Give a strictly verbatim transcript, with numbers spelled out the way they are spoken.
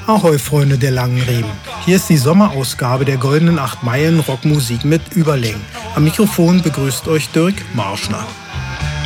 Ahoi, Freunde der langen Riemen. Hier ist die Sommerausgabe der Goldenen acht Meilen Rockmusik mit Überlängen. Am Mikrofon begrüßt euch Dirk Marschner.